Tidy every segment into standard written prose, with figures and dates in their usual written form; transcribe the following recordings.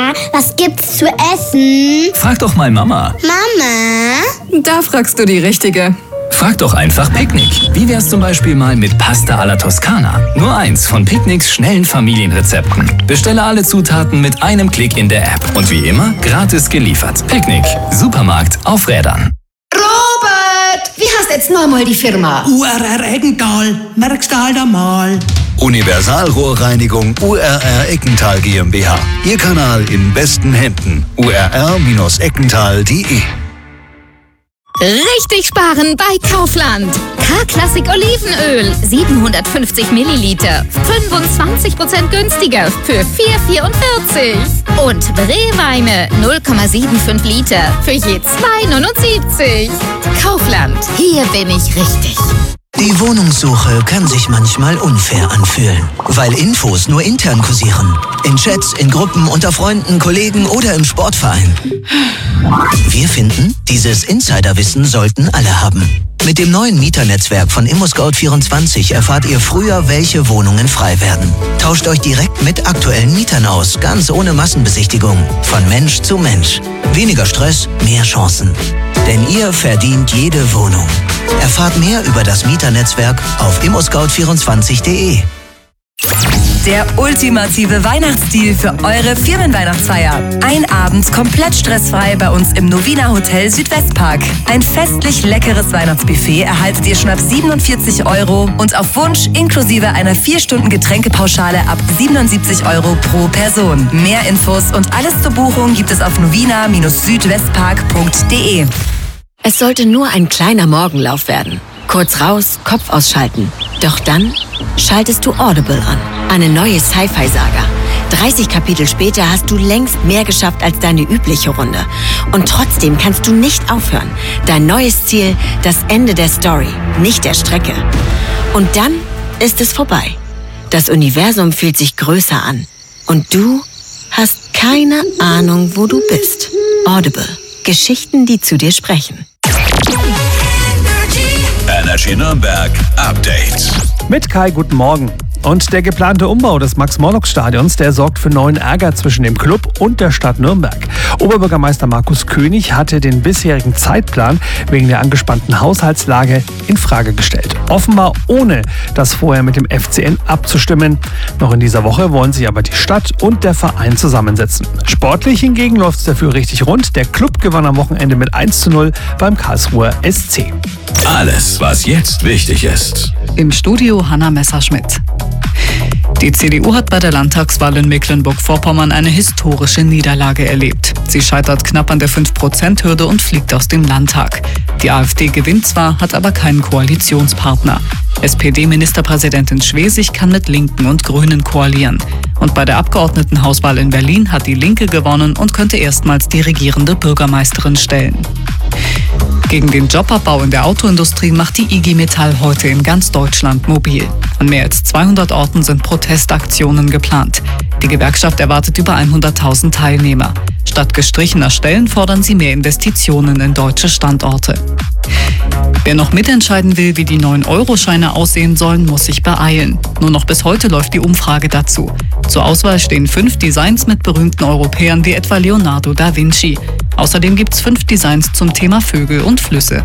Papa, was gibt's zu essen? Frag doch mal Mama. Mama? Da fragst du die Richtige. Frag doch einfach Picknick. Wie wär's zum Beispiel mal mit Pasta alla Toskana? Nur eins von Picknicks schnellen Familienrezepten. Bestelle alle Zutaten mit einem Klick in der App. Und wie immer, gratis geliefert. Picknick. Supermarkt auf Rädern. Robert, wie heißt jetzt nochmal die Firma? URR Eggental, merkst du halt einmal. Universalrohrreinigung URR Eckental GmbH. Ihr Kanal in besten Händen. urr-eckental.de. Richtig sparen bei Kaufland. K-Klassik Olivenöl, 750 Milliliter, 25% günstiger für 4,44. Und Brewweine, 0,75 Liter für je 2,79. Kaufland, hier bin ich richtig. Die Wohnungssuche kann sich manchmal unfair anfühlen, weil Infos nur intern kursieren. In Chats, in Gruppen, unter Freunden, Kollegen oder im Sportverein. Wir finden, dieses Insiderwissen sollten alle haben. Mit dem neuen Mieternetzwerk von ImmoScout24 erfahrt ihr früher, welche Wohnungen frei werden. Tauscht euch direkt mit aktuellen Mietern aus, ganz ohne Massenbesichtigung. Von Mensch zu Mensch. Weniger Stress, mehr Chancen. Denn ihr verdient jede Wohnung. Erfahrt mehr über das Mieternetzwerk auf immoscout24.de. Der ultimative Weihnachtsdeal für eure Firmenweihnachtsfeier. Ein Abend komplett stressfrei bei uns im Novina Hotel Südwestpark. Ein festlich leckeres Weihnachtsbuffet erhaltet ihr schon ab 47 € und auf Wunsch inklusive einer 4-Stunden-Getränkepauschale ab 77 € pro Person. Mehr Infos und alles zur Buchung gibt es auf novina-südwestpark.de. Es sollte nur ein kleiner Morgenlauf werden. Kurz raus, Kopf ausschalten. Doch dann schaltest du Audible an. Eine neue Sci-Fi-Saga. 30 Kapitel später hast du längst mehr geschafft als deine übliche Runde. Und trotzdem kannst du nicht aufhören. Dein neues Ziel, das Ende der Story, nicht der Strecke. Und dann ist es vorbei. Das Universum fühlt sich größer an. Und du hast keine Ahnung, wo du bist. Audible. Geschichten, die zu dir sprechen. Energy Nürnberg Update. Mit Kai, guten Morgen. Und der geplante Umbau des Max-Morlock-Stadions, der sorgt für neuen Ärger zwischen dem Club und der Stadt Nürnberg. Oberbürgermeister Markus König hatte den bisherigen Zeitplan wegen der angespannten Haushaltslage in Frage gestellt. Offenbar ohne das vorher mit dem FCN abzustimmen. Noch in dieser Woche wollen sich aber die Stadt und der Verein zusammensetzen. Sportlich hingegen läuft es dafür richtig rund. Der Club gewann am Wochenende mit 1:0 beim Karlsruher SC. Alles, was jetzt wichtig ist. Im Studio Hanna Messerschmidt. Die CDU hat bei der Landtagswahl in Mecklenburg-Vorpommern eine historische Niederlage erlebt. Sie scheitert knapp an der 5%-Hürde und fliegt aus dem Landtag. Die AfD gewinnt zwar, hat aber keinen Koalitionspartner. SPD-Ministerpräsidentin Schwesig kann mit Linken und Grünen koalieren. Und bei der Abgeordnetenhauswahl in Berlin hat die Linke gewonnen und könnte erstmals die regierende Bürgermeisterin stellen. Gegen den Jobabbau in der Autoindustrie macht die IG Metall heute in ganz Deutschland mobil. An mehr als 200 Orten sind Protestaktionen geplant. Die Gewerkschaft erwartet über 100.000 Teilnehmer. Statt gestrichener Stellen fordern sie mehr Investitionen in deutsche Standorte. Wer noch mitentscheiden will, wie die neuen Euroscheine aussehen sollen, muss sich beeilen. Nur noch bis heute läuft die Umfrage dazu. Zur Auswahl stehen 5 Designs mit berühmten Europäern wie etwa Leonardo da Vinci. Außerdem gibt es 5 Designs zum Thema Vögel und Flüsse.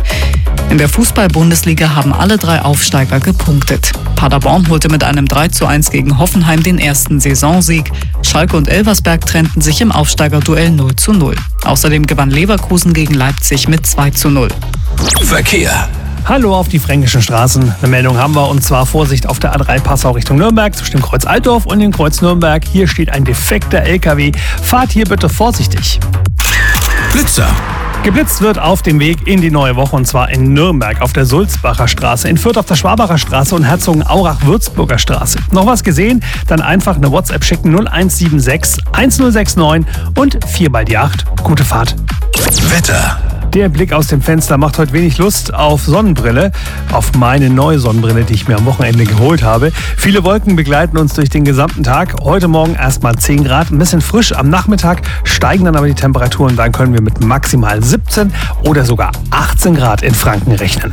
In der Fußball-Bundesliga haben alle 3 Aufsteiger gepunktet. Paderborn holte mit einem 3:1 gegen Hoffenheim den ersten Saisonsieg. Schalke und Elversberg trennten sich im Aufsteigerduell 0:0. Außerdem gewann Leverkusen gegen Leipzig mit 2:0. Verkehr. Hallo auf die fränkischen Straßen. Eine Meldung haben wir, und zwar Vorsicht auf der A3 Passau Richtung Nürnberg zwischen dem Kreuz Altdorf und dem Kreuz Nürnberg. Hier steht ein defekter LKW. Fahrt hier bitte vorsichtig. Blitzer. Geblitzt wird auf dem Weg in die neue Woche, und zwar in Nürnberg auf der Sulzbacher Straße, in Fürth auf der Schwabacher Straße und Herzogenaurach-Würzburger Straße. Noch was gesehen? Dann einfach eine WhatsApp schicken 0176 1069 und 4 mal die 8. Gute Fahrt. Wetter. Der Blick aus dem Fenster macht heute wenig Lust auf Sonnenbrille, auf meine neue Sonnenbrille, die ich mir am Wochenende geholt habe. Viele Wolken begleiten uns durch den gesamten Tag. Heute Morgen erstmal 10 Grad, ein bisschen frisch. Am Nachmittag steigen dann aber die Temperaturen. Dann können wir mit maximal 17 oder sogar 18 Grad in Franken rechnen.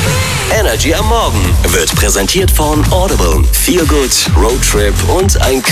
Energy am Morgen wird präsentiert von Audible. Feel Good, Roadtrip und ein